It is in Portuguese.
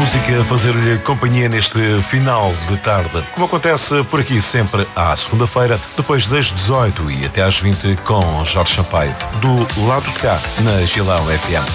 música a fazer-lhe companhia neste final de tarde. Como acontece por aqui sempre à segunda-feira, depois das 18 e até às 20 com Jorge Sampaio, do lado de cá, na Gilão FM.